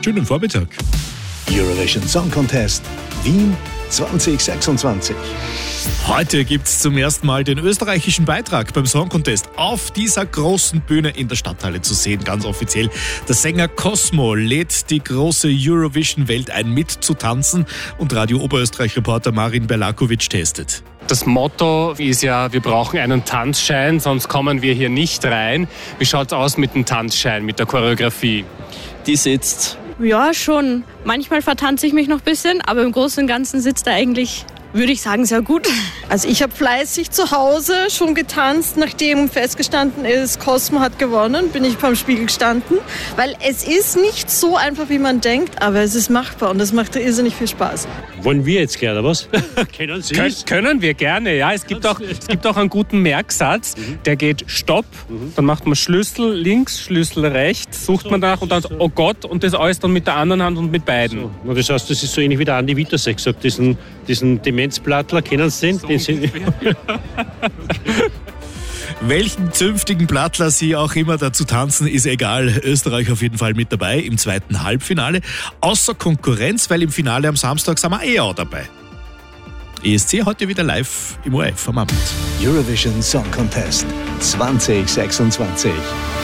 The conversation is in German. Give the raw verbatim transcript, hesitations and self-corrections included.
Schönen Vormittag. Eurovision Song Contest Wien zwanzig sechsundzwanzig. Heute gibt es zum ersten Mal den österreichischen Beitrag beim Song Contest auf dieser großen Bühne in der Stadthalle zu sehen, ganz offiziell. Der Sänger Cosmo lädt die große Eurovision-Welt ein, mitzutanzen, und Radio Oberösterreich-Reporter Marin Berlakovic testet. Das Motto ist ja, wir brauchen einen Tanzschein, sonst kommen wir hier nicht rein. Wie schaut's aus mit dem Tanzschein, mit der Choreografie? Die sitzt. Ja, schon. Manchmal vertanze ich mich noch ein bisschen, aber im Großen und Ganzen sitzt er eigentlich, würde ich sagen, sehr gut. Also ich habe fleißig zu Hause schon getanzt, nachdem festgestanden ist, Cosmo hat gewonnen, bin ich beim Spiegel gestanden, weil es ist nicht so einfach, wie man denkt, aber es ist machbar und es macht irrsinnig viel Spaß. Wollen wir jetzt gerne, oder was? Kennen Sie Kön- Können wir gerne, ja. Es gibt, auch, es gibt auch einen guten Merksatz, der geht Stopp, dann macht man Schlüssel links, Schlüssel rechts, sucht man danach und dann oh Gott, und das alles dann mit der anderen Hand und mit beiden. So. Und das heißt, das ist so ähnlich wie der Andi Wiedersee gesagt, diesen, diesen Demenzblattler, kennen Sie den? So den Sie- Welchen zünftigen Blattler Sie auch immer dazu tanzen, ist egal. Österreich auf jeden Fall mit dabei im zweiten Halbfinale. Außer Konkurrenz, weil im Finale am Samstag sind wir eh auch dabei. E S C heute wieder live im O R F am Abend. Eurovision Song Contest zwanzig sechsundzwanzig.